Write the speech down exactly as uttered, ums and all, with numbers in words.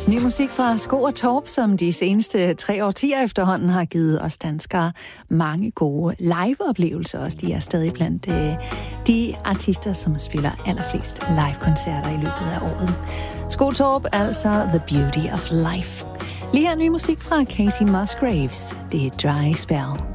Ny musik fra Sko og Torp, som de seneste tre årtier efterhånden har givet os danskere mange gode live-oplevelser. Også de er stadig blandt øh, de artister, som spiller allerflest live-koncerter i løbet af året. Sko og Torp, altså The Beauty of Life. Lige her ny musik fra Casey Musgraves. Det er Dry Spell.